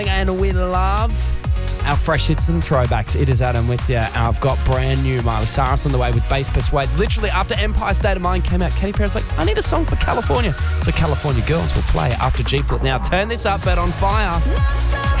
And we love our fresh hits and throwbacks. It is Adam with you. I've got brand new Miley Cyrus on the way with Bass Persuades. Literally after Empire State of Mind came out, Katy Perry's like, I need a song for California. So California Girls will play after G Flip. Now turn this up, but on fire.